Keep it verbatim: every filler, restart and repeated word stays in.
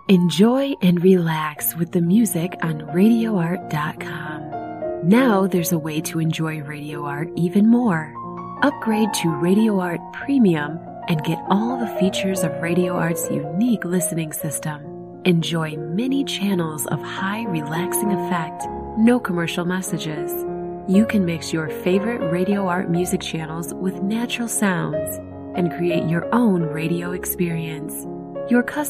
Enjoy and relax with the music on radio art dot com. Now there's a way to enjoy Radio Art even more. Upgrade to Radio Art Premium and get all the features of Radio Art's unique listening system. Enjoy many channels of high relaxing effect, no commercial messages. You can mix your favorite Radio Art music channels with natural sounds and create your own radio experience. Your custom